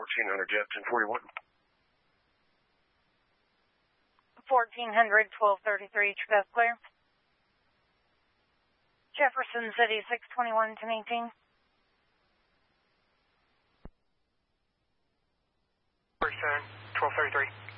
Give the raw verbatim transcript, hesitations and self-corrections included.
fourteen hundred Jet ten forty-one. fourteen hundred, twelve thirty-three, True clear. Jefferson City, six twenty-one, ten eighteen. twelve thirty-three.